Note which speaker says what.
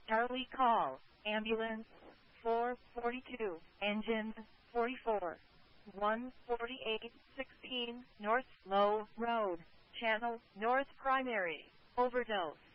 Speaker 1: Charlie call. Ambulance. 442. Engine. 44. 14816 North Low Road. Channel North Primary. Overdose.